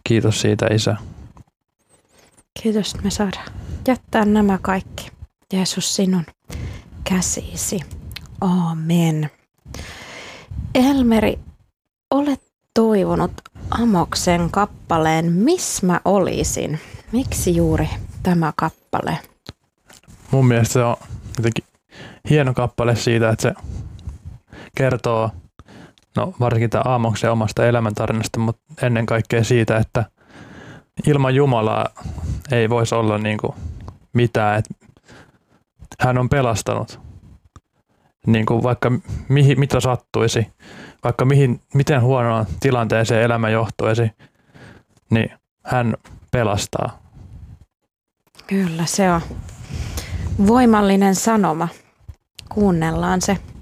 Kiitos siitä, Isä. Kiitos, että me saadaan jättää nämä kaikki, Jeesus, sinun käsisi. Aamen. Elmeri, olet toivonut Amoksen kappaleen Missä mä olisin. Miksi juuri tämä kappale? Mun mielestä se on jotenkin hieno kappale siitä, että se kertoo, no varsinkin tämä Aamoksen omasta elämäntarinasta, mutta ennen kaikkea siitä, että ilman Jumalaa ei voisi olla niin kuin mitään, että hän on pelastanut. Niin kuin vaikka mitä sattuisi, vaikka miten huonoa tilanteeseen elämä johtuisi, niin hän pelastaa. Kyllä, se on voimallinen sanoma. Kuunnellaan se.